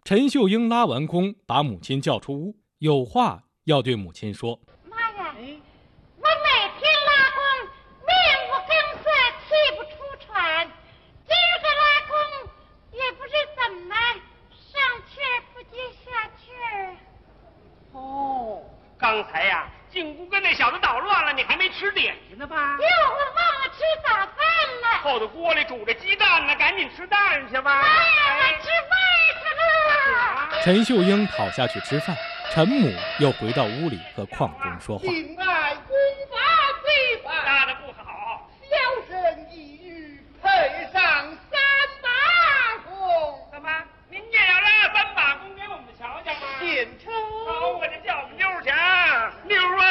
陈秀英拉完弓，把母亲叫出屋，有话要对母亲说。 妈呀，我每天拉弓，面无根色，气不出喘，今儿个拉弓也不知怎么上气儿不接下气儿。 哦，刚才呀，进屋跟那小子捣乱了，你还没吃点心呢吧？ 哟，我忘了吃早饭了。 后头锅里煮着鸡蛋呢，赶紧吃蛋去吧。 妈呀，我吃饭去了。 陈秀英跑下去吃饭，陈母又回到屋里和邝中说话。 敬爱功法非凡， 拉得不好， 小生一语配上3把弓。 怎么您也要拉3把弓给我们瞧瞧吗？ 献丑。 好，我这叫我们妞儿去啊，妞儿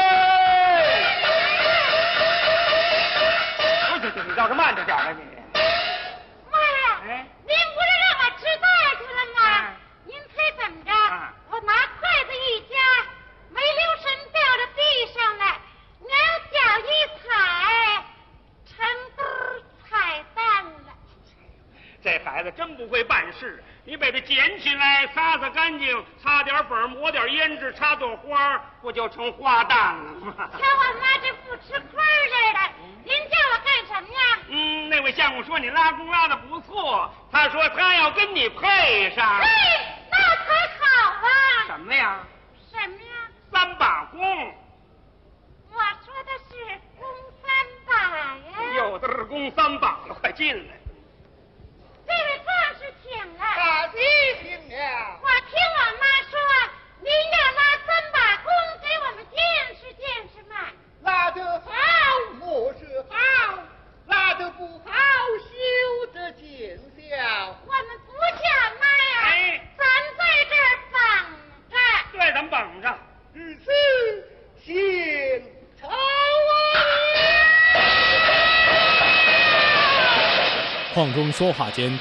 啊！你倒是慢着点吧你。 妈呀，您不是让我吃饭去了吗？您猜怎么着？我拿筷子一夹，没留神掉到地上了，两脚一踩，成兜彩蛋了。 这孩子真不会办事，你把它捡起来，擦擦干净，擦点粉，抹点胭脂，插朵花，不就成花旦了吗？ 瞧我妈这不吃亏似的，您叫我干什么呀？ 那位相公说你拉弓拉得不错，他说他要跟你配上。 那才好啊！ 什么呀什么呀 ？3把弓。 我说的是弓3把呀。 有的是弓3把了，快进来。 这位壮士请了。 大吉请了。 我听我妈说，您要拉3把弓给我们见识见识嘛。 拉得好，莫是好；拉得不好，休得见笑。 我们不叫妈呀，咱在这儿绑着。 对，咱们绑着。 日此献丑啊！ 邝中说话间